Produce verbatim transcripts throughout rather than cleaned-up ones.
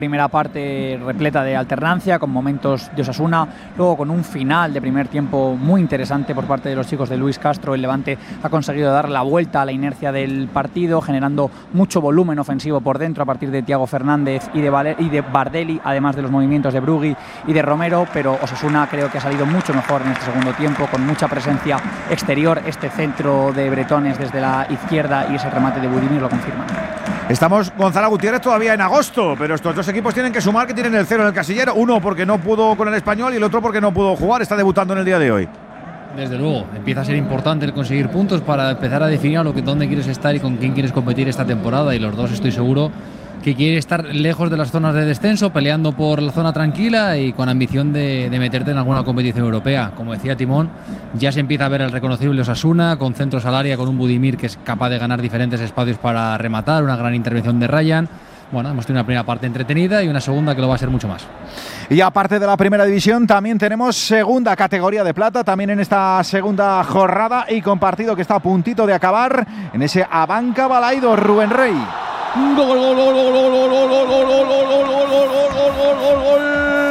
Primera parte repleta de alternancia, con momentos de Osasuna, luego con un final de primer tiempo muy interesante por parte de los chicos de Luis Castro. El Levante ha conseguido dar la vuelta a la inercia del partido, generando mucho volumen ofensivo por dentro a partir de Thiago Fernández y de, Valer- y de Bardelli, además de los movimientos de Brugui y de Romero, pero Osasuna creo que ha salido mucho mejor en este segundo tiempo, con mucha presencia exterior. Este centro de Bretones desde la izquierda y ese remate de Budimir lo confirman. Estamos, Gonzalo Gutiérrez, todavía en agosto, pero estos dos equipos tienen que sumar que tienen el cero en el casillero. Uno porque no pudo con el Español y el otro porque no pudo jugar. Está debutando en el día de hoy. Desde luego, empieza a ser importante el conseguir puntos para empezar a definir a lo que, dónde quieres estar y con quién quieres competir esta temporada. Y los dos, estoy seguro, que quieren estar lejos de las zonas de descenso, peleando por la zona tranquila y con ambición de, de meterte en alguna competición europea. Como decía Timón, ya se empieza a ver el reconocible Osasuna, con centros al área, con un Budimir que es capaz de ganar diferentes espacios para rematar, una gran intervención de Ryan. Bueno, hemos tenido una primera parte entretenida y una segunda que lo va a ser mucho más. Y aparte de la primera división, también tenemos segunda categoría de plata, también en esta segunda jornada y con partido que está a puntito de acabar en ese Abanca Balaidos. Rubén Rey. Gol, gol, gol, gol, gol, gol, gol, gol, gol, gol, gol, gol, gol, gol, gol, gol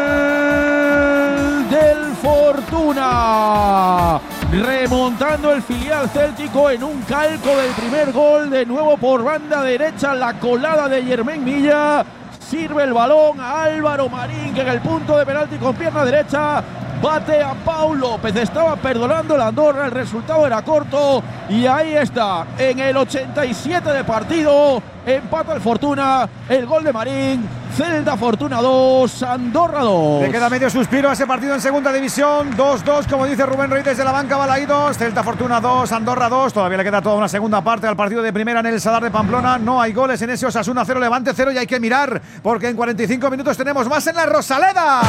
del Fortuna. Remontando el filial céltico en un calco del primer gol, de nuevo por banda derecha, la colada de Germán Milla. Sirve el balón a Álvaro Marín, que en el punto de penalti con pierna derecha bate a Pau López. Estaba perdonando la Andorra, el resultado era corto y ahí está, en el ochenta y siete de partido, empata el Fortuna, el gol de Marín. Celta Fortuna dos, Andorra dos. Le queda medio suspiro a ese partido en segunda división. dos dos, como dice Rubén Rey desde la banca Balaidos. Celta Fortuna dos, Andorra dos. Todavía le queda toda una segunda parte al partido de primera en el Sadar de Pamplona. No hay goles en ese Osasuna cero, Levante cero, y hay que mirar porque en cuarenta y cinco minutos tenemos más en la Rosaleda.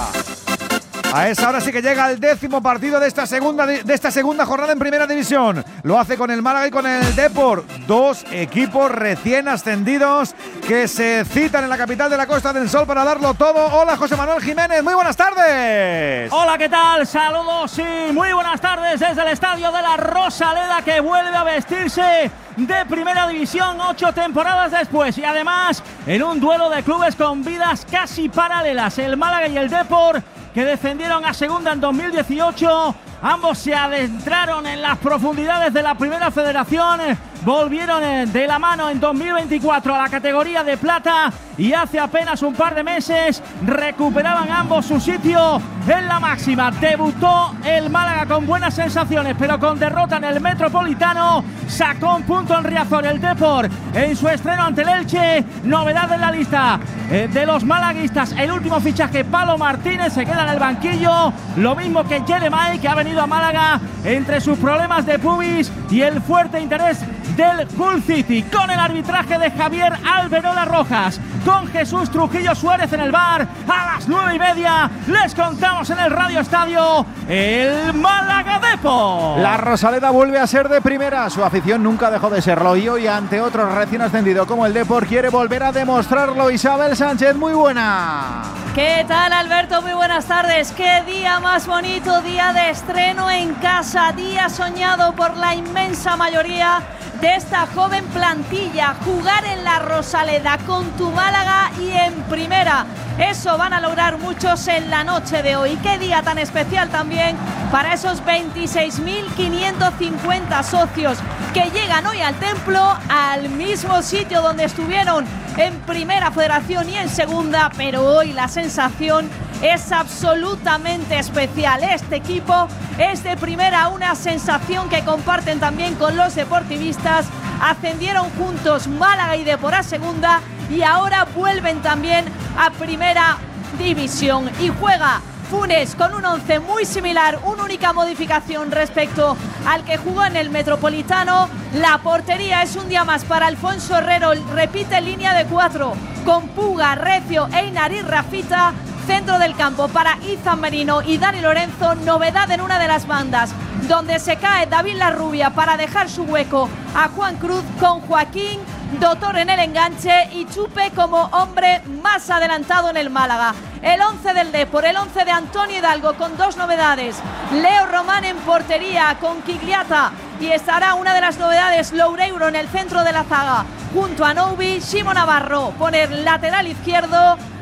A esa hora sí que llega el décimo partido de esta segunda de esta segunda jornada en primera división. Lo hace con el Málaga y con el Depor. Dos equipos recién ascendidos que se citan en la capital de la Costa del Sol para darlo todo. Hola, José Manuel Jiménez, muy buenas tardes. Hola, ¿qué tal? Saludos y muy buenas tardes desde el estadio de la Rosaleda, que vuelve a vestirse de primera división ocho temporadas después, y además en un duelo de clubes con vidas casi paralelas. El Málaga y el Depor, que descendieron a segunda en dos mil dieciocho, ambos se adentraron en las profundidades de la primera federación, volvieron de la mano en dos mil veinticuatro a la categoría de plata y hace apenas un par de meses recuperaban ambos su sitio en la máxima. Debutó el Málaga con buenas sensaciones, pero con derrota en el Metropolitano. Sacó un punto en Riazor el Depor en su estreno ante el Elche. Novedad en la lista eh, de los malaguistas, el último fichaje, Palo Martínez, se queda en el banquillo, lo mismo que Jeremai, que ha venido a Málaga entre sus problemas de pubis y el fuerte interés del Hull City, con el arbitraje de Javier Alberola Rojas, con Jesús Trujillo Suárez en el bar. A las nueve y media les contamos en el Radio Estadio el Málaga Depor. La Rosaleda vuelve a ser de primera, su afición nunca dejó de serlo, y hoy ante otro recién ascendido como el Depor quiere volver a demostrarlo. Isabel Sánchez, muy buena. ¿Qué tal, Alberto? Muy buenas tardes. Qué día más bonito, día de estreno en casa, día soñado por la inmensa mayoría de esta joven plantilla. Jugar en la Rosaleda con tu Málaga y en primera, eso van a lograr muchos en la noche de hoy. Qué día tan especial también para esos veintiséis mil quinientos cincuenta socios que llegan hoy al templo, al mismo sitio donde estuvieron en primera federación y en segunda, pero hoy la sensación es absolutamente especial. Este equipo es de primera, una sensación que comparten también con los deportivistas. Ascendieron juntos Málaga y Depor a segunda y ahora vuelven también a primera división. Y juega Funes con un once muy similar, una única modificación respecto al que jugó en el Metropolitano. La portería es un día más para Alfonso Herrero, repite línea de cuatro con Puga, Recio, Einar y Rafita. Centro del campo para Izan Merino y Dani Lorenzo. Novedad en una de las bandas, donde se cae David Larrubia para dejar su hueco a Juan Cruz, con Joaquín Doctor en el enganche y Chupe como hombre más adelantado en el Málaga. El once del Depor, el once de Antonio Hidalgo, con dos novedades. Leo Román en portería con Quigliata, y estará una de las novedades, Loureiro en el centro de la zaga junto a Noubi. Ximo Navarro poner lateral izquierdo,